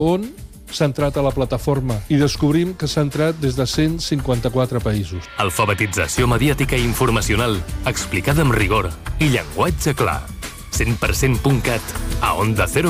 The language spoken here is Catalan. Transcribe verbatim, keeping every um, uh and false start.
on s'ha entrat a la plataforma i descobrim que s'ha entrat des de cent cinquanta-quatre països. Alfabetització mediàtica i informacional explicada amb rigor i llenguatge clar. cent per cent punt cat a Onda Cero.